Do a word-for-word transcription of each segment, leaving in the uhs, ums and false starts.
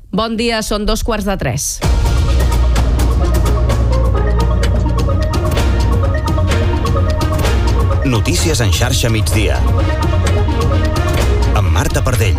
Bon dia, són dos quarts de tres. Notícies en xarxa migdia. Amb Marta Pardell.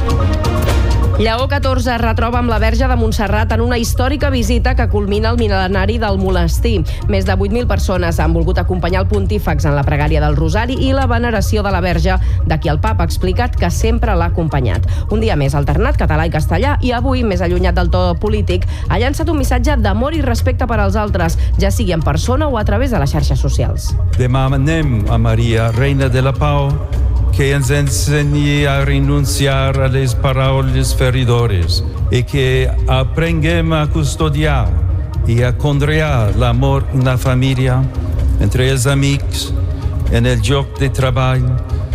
Lleó catorze es retroba amb la Verge de Montserrat en una històrica visita que culmina el mil·lenari del monestir. Més de vuit mil persones han volgut acompanyar el pontífex en la pregària del Rosari i la veneració de la Verge, de qui el papa ha explicat que sempre l'ha acompanyat. Un dia més alternat, català i castellà, i avui, més allunyat del to polític, ha llançat un missatge d'amor i respecte per als altres, ja sigui en persona o a través de les xarxes socials. Demanem a Maria, Reina de la Pau, que ens ensenyi a renunciar a les paraules feridores i que aprenguem a custodiar i a conrear l'amor en la família, entre els amics, en el lloc de treball,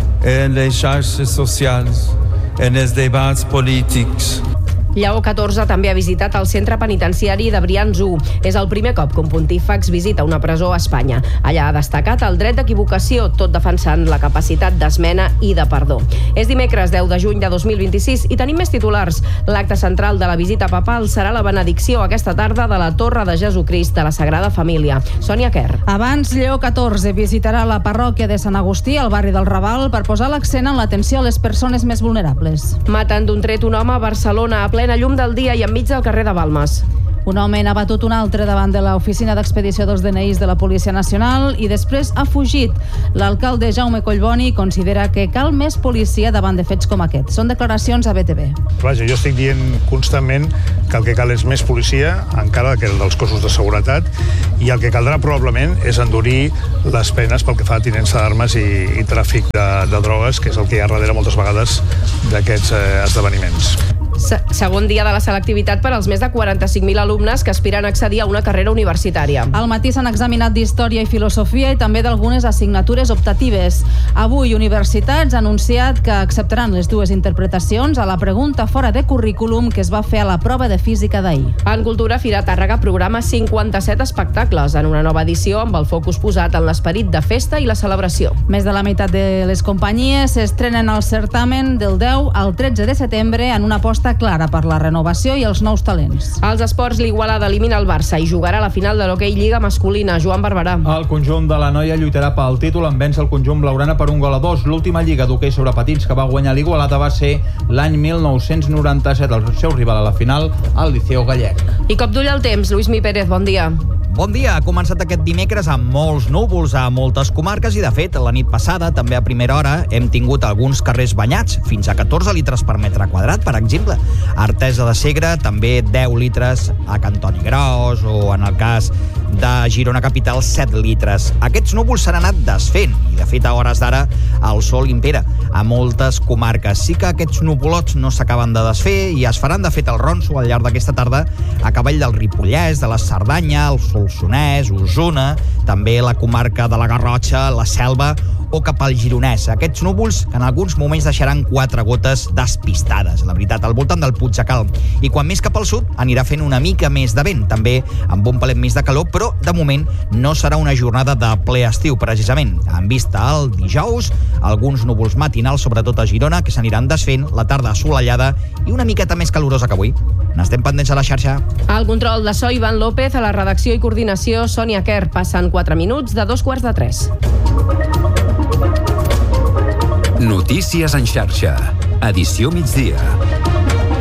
en les xarxes socials, en els debats polítics. Lleó catorze també ha visitat el centre penitenciari de Brians u. És el primer cop que un pontífex visita una presó a Espanya. Allà ha destacat el dret d'equivocació, tot defensant la capacitat d'esmena i de perdó. És dimecres deu de juny de dos mil vint-i-sis i tenim més titulars. L'acte central de la visita papal serà la benedicció aquesta tarda de la Torre de Jesucrist de la Sagrada Família. Sònia Quer. Abans, Lleó catorze visitarà la parròquia de Sant Agustí, al barri del Raval, per posar l'accent en l'atenció a les persones més vulnerables. Maten d'un tret un home a Barcelona a plena llum del dia i enmig del carrer de Balmes. Un home n'ha batut un altre davant de l'oficina d'expedició dels D N Is de la Policia Nacional i després ha fugit. L'alcalde Jaume Collboni considera que cal més policia davant de fets com aquest. Són declaracions a B T V. Vaja, jo estic dient constantment que el que cal és més policia, encara que el dels cossos de seguretat, i el que caldrà probablement és endurir les penes pel que fa a tinença d'armes i, i tràfic de, de drogues, que és el que hi ha darrere moltes vegades d'aquests eh, esdeveniments. Se- segon dia de la selectivitat per als més de quaranta-cinc mil alumnes que aspiren a accedir a una carrera universitària. Al matí s'han examinat d'Història i Filosofia i també d'algunes assignatures optatives. Avui, universitats ha anunciat que acceptaran les dues interpretacions a la pregunta fora de currículum que es va fer a la prova de física d'ahir. En Cultura, Fira Tàrrega programa cinquanta-set espectacles en una nova edició amb el focus posat en l'esperit de festa i la celebració. Més de la meitat de les companyies s'estrenen al certamen del deu al tretze de setembre en una aposta clara per la renovació i els nous talents. Als esports, l'Igualada elimina el Barça i jugarà a la final de l'hoquei Lliga masculina. Joan Barberà. El conjunt de la noia lluitarà pel títol en vèncer el conjunt blaugrana per un gol a dos. L'última Lliga d'hoquei sobre patins que va guanyar l'Igualada va ser l'any mil nou-cents noranta-set. El seu rival a la final, el Liceo Gallec. I cop d'ull al temps, Lluís Mi Pérez, bon dia. Bon dia, ha començat aquest dimecres amb molts núvols a moltes comarques i, de fet, la nit passada, també a primera hora, hem tingut alguns carrers banyats, fins a catorze litres per metre quadrat, per exemple. A Artesa de Segre, també deu litres a Cantoni Gros, o en el cas de Girona Capital, set litres. Aquests núvols s'han anat desfent, i de fet, a hores d'ara, el sol impera a moltes comarques. Sí que aquests nuvolots no s'acaben de desfer i es faran, de fet, el ronso al llarg d'aquesta tarda a cavall del Ripollès, de la Cerdanya, el Solsonès, Osona, també la comarca de la Garrotxa, la Selva o cap al Gironès. Aquests núvols que en alguns moments deixaran quatre gotes despistades, la veritat, al voltant del Puig de Calm. I quan més cap al sud anirà fent una mica més de vent, també amb un palet més de calor, però de moment no serà una jornada de ple estiu, precisament. En vista al dijous, alguns núvols matinals, sobretot a Girona, que s'aniran desfent, la tarda assolellada i una miqueta més calorosa que avui. N'estem pendents a la xarxa. Al control de so, Ivan López, a la redacció i coordinació, Sònia Quer. Passen quatre minuts de dos quarts de tres. Notícies en xarxa. Edició migdia.